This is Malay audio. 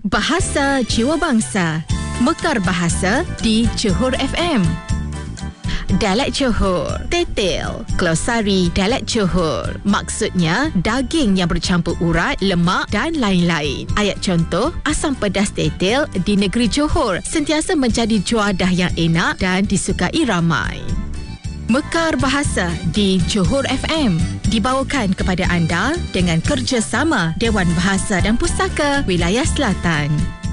Bahasa Jiwa Bangsa. Mekar Bahasa di Johor FM. Dialek Johor, tetel, glosari dialek Johor. Maksudnya, daging yang bercampur urat, lemak dan lain-lain. Ayat contoh, asam pedas tetel di negeri Johor sentiasa menjadi juadah yang enak dan disukai ramai. Mekar Bahasa di Johor FM dibawakan kepada anda dengan kerjasama Dewan Bahasa dan Pustaka Wilayah Selatan.